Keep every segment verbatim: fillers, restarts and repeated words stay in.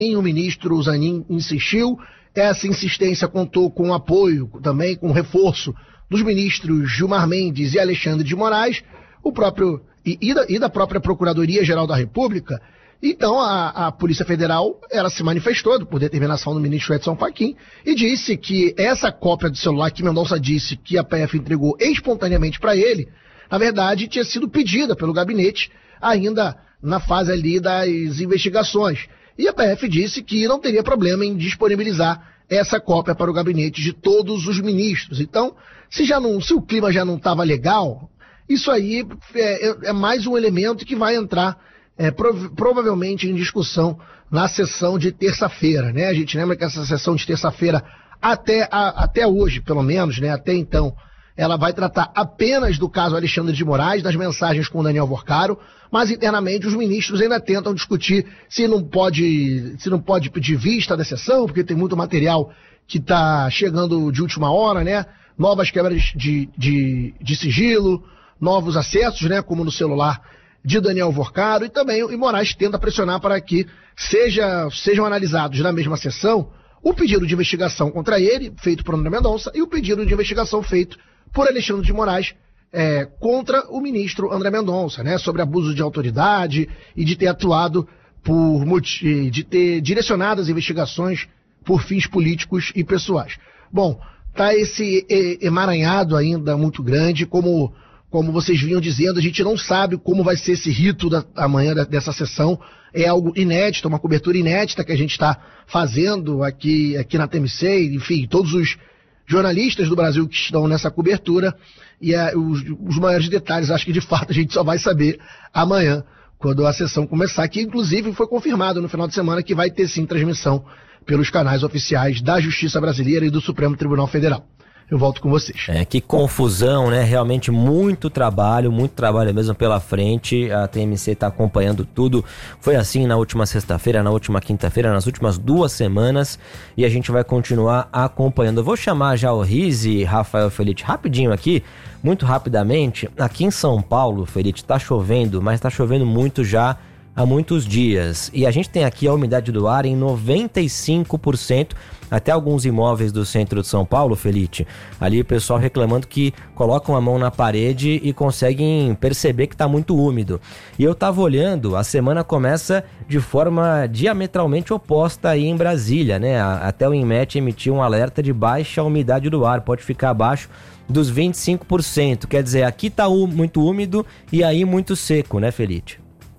o ministro Zanin insistiu. Essa insistência contou com apoio, também com reforço dos ministros Gilmar Mendes e Alexandre de Moraes, o próprio, e, e, da, e da própria Procuradoria-Geral da República. Então a, a Polícia Federal, ela se manifestou por determinação do ministro Edson Fachin e disse que essa cópia do celular que Mendonça disse que a P F entregou espontaneamente para ele, na verdade tinha sido pedida pelo gabinete ainda na fase ali das investigações. E a P F disse que não teria problema em disponibilizar essa cópia para o gabinete de todos os ministros. Então, se, já não, se o clima já não estava legal, isso aí é, é mais um elemento que vai entrar é, prov- provavelmente em discussão na sessão de terça-feira, né? A gente lembra que essa sessão de terça-feira, até, a, até hoje, pelo menos, né? Até então, ela vai tratar apenas do caso Alexandre de Moraes, das mensagens com Daniel Vorcaro, mas internamente os ministros ainda tentam discutir se não pode, se não pode pedir vista da sessão, porque tem muito material que está chegando de última hora, né? Novas quebras de, de, de sigilo, novos acessos, né? Como no celular de Daniel Vorcaro, e também o Moraes tenta pressionar para que seja, sejam analisados na mesma sessão o pedido de investigação contra ele, feito por André Mendonça, e o pedido de investigação feito por Alexandre de Moraes é, contra o ministro André Mendonça, né, sobre abuso de autoridade e de ter atuado por de ter direcionado as investigações por fins políticos e pessoais. Bom, tá esse emaranhado ainda muito grande, como como vocês vinham dizendo, a gente não sabe como vai ser esse rito da amanhã dessa sessão. É algo inédito, uma cobertura inédita que a gente está fazendo aqui aqui na T M C, enfim, todos os jornalistas do Brasil que estão nessa cobertura, e é, os, os maiores detalhes, acho que de fato a gente só vai saber amanhã, quando a sessão começar, que inclusive foi confirmado no final de semana que vai ter sim transmissão pelos canais oficiais da Justiça Brasileira e do Supremo Tribunal Federal. Eu volto com vocês. É, que confusão, né? Realmente muito trabalho, muito trabalho mesmo pela frente. A T M C está acompanhando tudo. Foi assim na última sexta-feira, na última quinta-feira, nas últimas duas semanas. E a gente vai continuar acompanhando. Eu vou chamar já o Rizzi, Rafael Felite, rapidinho aqui, muito rapidamente. Aqui em São Paulo, Felite, tá chovendo, mas tá chovendo muito já há muitos dias. E a gente tem aqui a umidade do ar em noventa e cinco por cento. Até alguns imóveis do centro de São Paulo, Felite, ali o pessoal reclamando que colocam a mão na parede e conseguem perceber que está muito úmido. E eu estava olhando, a semana começa de forma diametralmente oposta aí em Brasília, né? Até o INMET emitiu um alerta de baixa umidade do ar, pode ficar abaixo dos vinte e cinco por cento. Quer dizer, aqui está muito úmido e aí muito seco, né, Felite?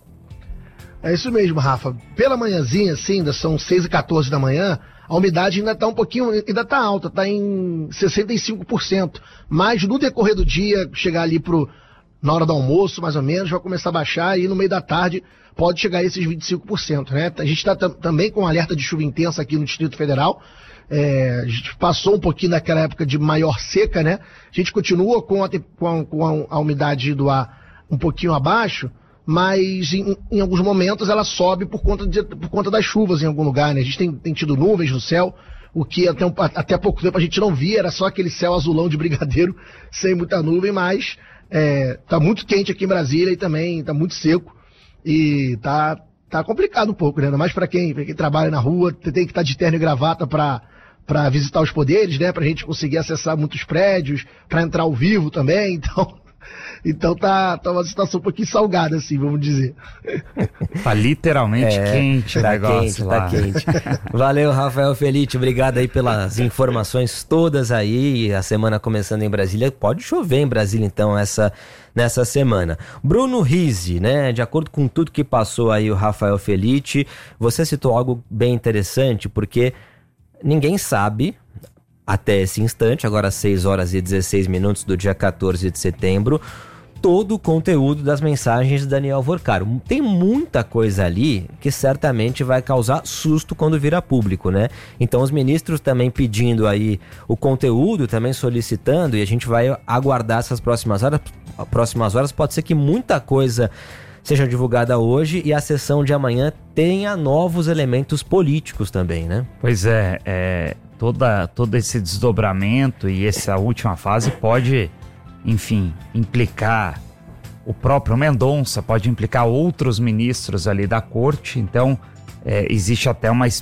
É isso mesmo, Rafa. Pela manhãzinha, assim, ainda são seis e quatorze da manhã, a umidade ainda está um pouquinho, ainda está alta, está em sessenta e cinco por cento. Mas no decorrer do dia, chegar ali pro, na hora do almoço, mais ou menos, vai começar a baixar e no meio da tarde pode chegar a esses vinte e cinco por cento, né? A gente está t- também com um alerta de chuva intensa aqui no Distrito Federal. É, a gente passou um pouquinho daquela época de maior seca, né? A gente continua com a, com a, com a, a umidade do ar um pouquinho abaixo, mas em, em alguns momentos ela sobe por conta, de, por conta das chuvas em algum lugar, né? A gente tem, tem tido nuvens no céu, o que até, um, até pouco tempo a gente não via, era só aquele céu azulão de brigadeiro, sem muita nuvem, mas é, tá muito quente aqui em Brasília e também tá muito seco e tá, tá complicado um pouco, né? Ainda mais para quem, pra quem trabalha na rua, tem que estar de terno e gravata para para visitar os poderes, né? Pra gente conseguir acessar muitos prédios, para entrar ao vivo também, então... Então tá, tá uma situação um pouquinho salgada, assim, vamos dizer. Tá literalmente é, quente o tá negócio quente, lá. Tá quente. Valeu, Rafael Felite, obrigado aí pelas informações todas aí. A semana começando em Brasília, pode chover em Brasília então essa, nessa semana. Bruno Rizzi, né, de acordo com tudo que passou aí o Rafael Felite, você citou algo bem interessante, porque ninguém sabe... Até esse instante, agora às seis horas e dezesseis minutos do dia quatorze de setembro, todo o conteúdo das mensagens de Daniel Vorcaro. Tem muita coisa ali que certamente vai causar susto quando vir a público, né? Então os ministros também pedindo aí o conteúdo, também solicitando, e a gente vai aguardar essas próximas horas. Próximas horas pode ser que muita coisa seja divulgada hoje e a sessão de amanhã tenha novos elementos políticos também, né? Pois é, é... Toda, todo esse desdobramento e essa última fase pode, enfim, implicar o próprio Mendonça, pode implicar outros ministros ali da corte. Então, é, existe até uma,